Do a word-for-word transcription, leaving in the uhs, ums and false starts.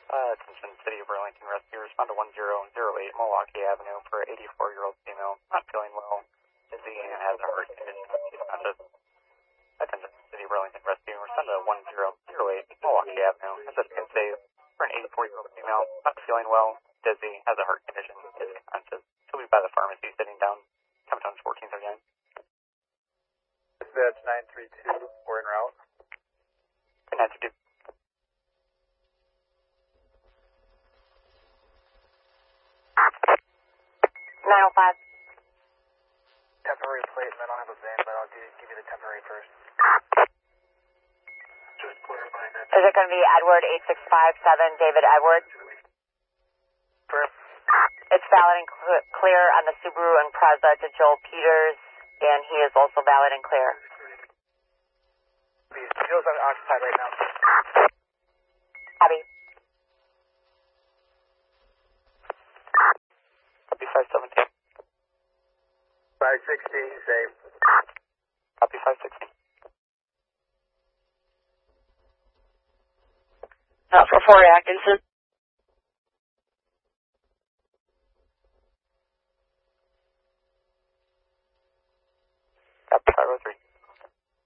Uh, attention, City of Burlington Rescue. Respond to one zero zero eight Milwaukee Avenue for eighty-four-year-old female. Not feeling well. Dizzy and has a heart condition. She's conscious. Attention, City of Burlington Rescue. Respond to one zero zero eight Milwaukee Avenue. Assist can save for an eighty-four-year-old female. Not feeling well. Dizzy has a heart condition. Is conscious. She'll be by the pharmacy sitting down. Temperature fourteen thirty-nine. Dispatch nine three two. We're en route. nine three two. nine oh five. Temporary replacement. I don't have a van, but I'll give, give you the temporary first. Just clarifying that. Is it going to be Edward eight six five seven, David Edward? First. It's valid and cl clear on the Subaru Impreza to Joel Peters, and he is also valid and clear. Joe's occupied right now. Abby. Copy five seventeen. five sixteen, safe. Copy five sixteen. Uh, for Fort Atkinson.